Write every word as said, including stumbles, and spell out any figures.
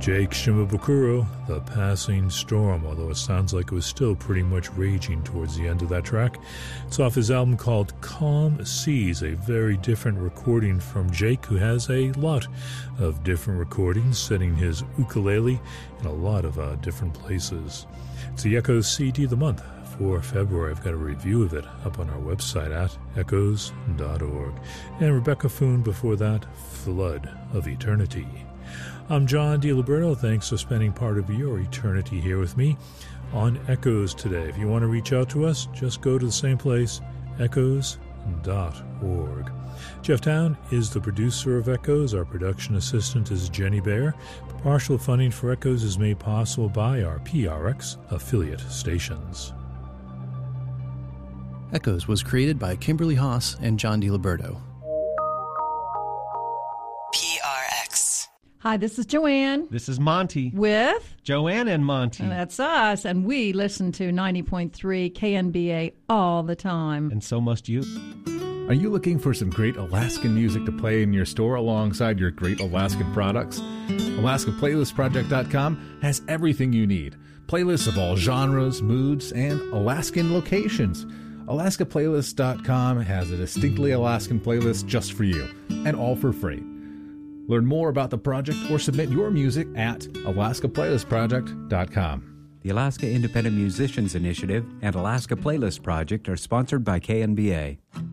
Jake Shimabukuro, The Passing Storm, although it sounds like it was still pretty much raging towards the end of that track. It's off his album called Calm Seas, a very different recording from Jake, who has a lot of different recordings, setting his ukulele in a lot of uh, different places. It's the Echoes C D of the month for February. I've got a review of it up on our website at echoes dot org. And Rebecca Foon before that, Flood of Eternity. I'm John DiLiberto. Thanks for spending part of your eternity here with me on Echoes today. If you want to reach out to us, just go to the same place, echoes dot org. Jeff Town is the producer of Echoes. Our production assistant is Jenny Baer. Partial funding for Echoes is made possible by our P R X affiliate stations. Echoes was created by Kimberly Haas and John DiLiberto. P R X. Hi, this is Joanne. This is Monty. With? Joanne and Monty. And that's us, and we listen to ninety point three K N B A all the time. And so must you. Are you looking for some great Alaskan music to play in your store alongside your great Alaskan products? Alaska Playlist Project dot com has everything you need. Playlists of all genres, moods, and Alaskan locations. Alaska Playlist dot com has a distinctly Alaskan playlist just for you, and all for free. Learn more about the project or submit your music at Alaska Playlist Project dot com. The Alaska Independent Musicians Initiative and Alaska Playlist Project are sponsored by K N B A.